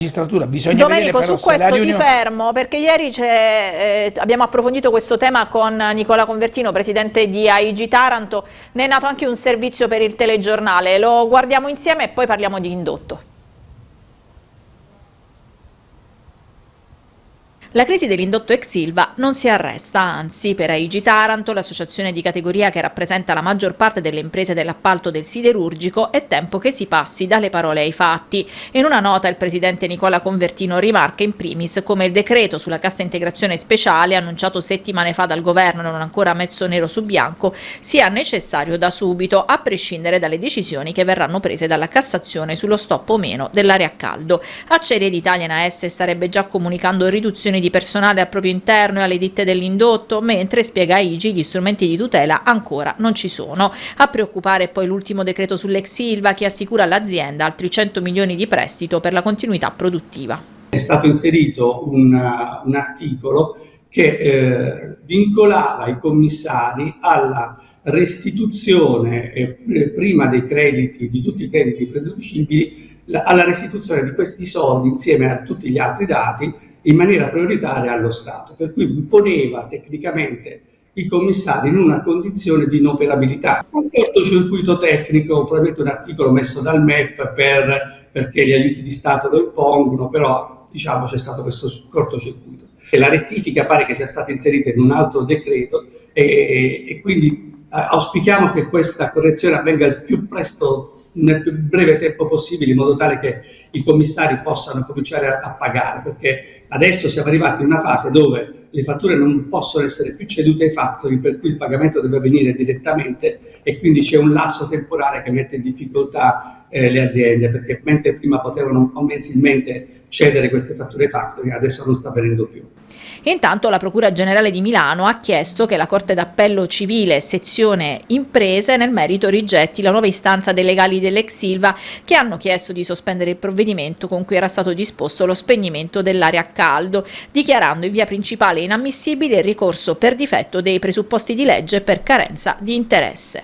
magistratura. Bisogna Domenico, vedere però su questo ti fermo, perché ieri abbiamo approfondito questo tema con Nicola Convertino, presidente di AIG Taranto. Ne è nato anche un servizio per il telegiornale, lo guardiamo insieme e poi parliamo di indotto. La crisi dell'indotto ex Ilva non si arresta, anzi per AIG Taranto, l'associazione di categoria che rappresenta la maggior parte delle imprese dell'appalto del siderurgico, è tempo che si passi dalle parole ai fatti. In una nota il presidente Nicola Convertino rimarca in primis come il decreto sulla cassa integrazione speciale, annunciato settimane fa dal governo e non ancora messo nero su bianco, sia necessario da subito, a prescindere dalle decisioni che verranno prese dalla Cassazione sullo stop o meno dell'area a caldo. Acciaierie d'Italia in AS starebbe già comunicando riduzioni di personale al proprio interno e alle ditte dell'indotto, mentre, spiega AIG, gli strumenti di tutela ancora non ci sono. A preoccupare poi l'ultimo decreto sull'ex Ilva che assicura all'azienda altri 100 milioni di prestito per la continuità produttiva. È stato inserito un articolo che vincolava i commissari alla restituzione prima dei crediti, di tutti i crediti prededucibili, alla restituzione di questi soldi insieme a tutti gli altri dati in maniera prioritaria allo Stato, per cui poneva tecnicamente i commissari in una condizione di inoperabilità. Un cortocircuito tecnico, probabilmente un articolo messo dal MEF perché gli aiuti di Stato lo impongono, però diciamo c'è stato questo cortocircuito. E la rettifica pare che sia stata inserita in un altro decreto e quindi auspichiamo che questa correzione avvenga il più presto, nel più breve tempo possibile, in modo tale che i commissari possano cominciare a pagare, perché adesso siamo arrivati in una fase dove le fatture non possono essere più cedute ai factory, per cui il pagamento deve avvenire direttamente e quindi c'è un lasso temporale che mette in difficoltà le aziende, perché mentre prima potevano mensilmente cedere queste fatture ai factory, adesso non sta avvenendo più. Intanto la Procura Generale di Milano ha chiesto che la Corte d'Appello Civile, sezione imprese, nel merito rigetti la nuova istanza dei legali dell'ex Ilva che hanno chiesto di sospendere il provvedimento con cui era stato disposto lo spegnimento dell'area a caldo, dichiarando in via principale inammissibile il ricorso per difetto dei presupposti di legge per carenza di interesse.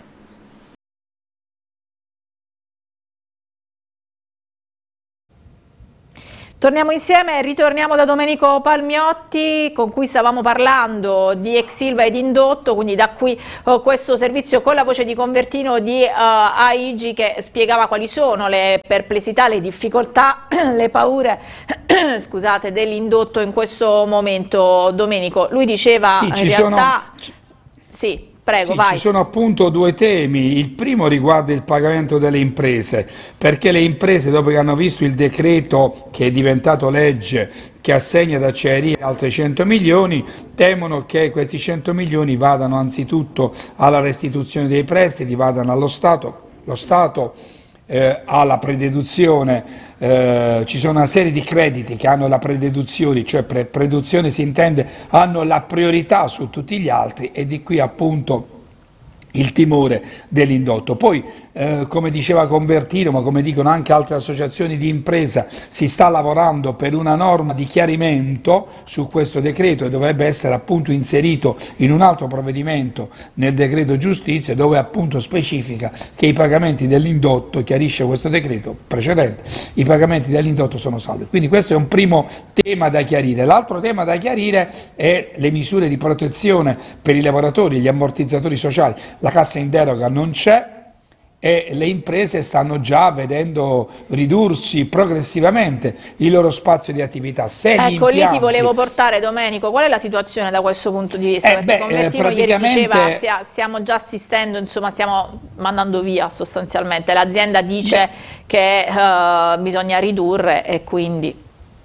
Torniamo insieme e ritorniamo da Domenico Palmiotti, con cui stavamo parlando di ex Ilva ed indotto, quindi da qui questo servizio con la voce di Convertino di AIG che spiegava quali sono le perplessità, le difficoltà, le paure scusate, dell'indotto in questo momento. Domenico, lui diceva sì, in realtà... Sì. Prego, sì, vai. ci sono appunto due temi. Il primo riguarda il pagamento delle imprese, perché le imprese, dopo che hanno visto il decreto che è diventato legge, che assegna ad Acciaierie altri 100 milioni, temono che questi 100 milioni vadano anzitutto alla restituzione dei prestiti, vadano allo Stato. Lo Stato ha la prededuzione, ci sono una serie di crediti che hanno la prededuzione, cioè prededuzione si intende, hanno la priorità su tutti gli altri, e di qui appunto il timore dell'indotto. Poi come diceva Convertino, ma come dicono anche altre associazioni di impresa, si sta lavorando per una norma di chiarimento su questo decreto e dovrebbe essere appunto inserito in un altro provvedimento nel decreto giustizia, dove appunto specifica che i pagamenti dell'indotto, chiarisce questo decreto precedente, i pagamenti dell'indotto sono salvi. Quindi questo è un primo tema da chiarire. L'altro tema da chiarire è le misure di protezione per i lavoratori, gli ammortizzatori sociali. La cassa in deroga non c'è e le imprese stanno già vedendo ridursi progressivamente il loro spazio di attività. Se ecco, lì ti volevo portare, Domenico, qual è la situazione da questo punto di vista? Perché Convertino ieri diceva stiamo già assistendo, insomma stiamo mandando via sostanzialmente, l'azienda dice che bisogna ridurre e quindi...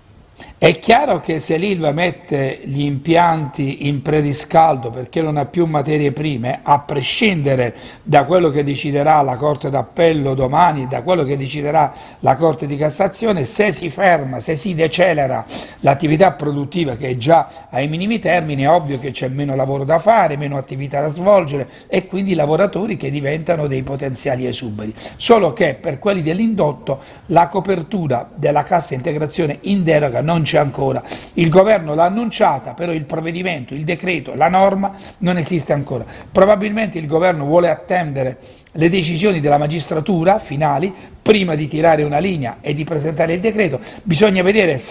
È chiaro che se l'Ilva mette gli impianti in preriscaldo perché non ha più materie prime, a prescindere da quello che deciderà la Corte d'Appello domani, da quello che deciderà la Corte di Cassazione, se si ferma, se si decelera l'attività produttiva che è già ai minimi termini, è ovvio che c'è meno lavoro da fare, meno attività da svolgere e quindi lavoratori che diventano dei potenziali esuberi. Solo che per quelli dell'indotto la copertura della cassa integrazione in deroga non non c'è ancora. Il governo l'ha annunciata, però il provvedimento, il decreto, la norma non esiste ancora. Probabilmente il governo vuole attendere le decisioni della magistratura finali prima di tirare una linea e di presentare il decreto. Bisogna vedere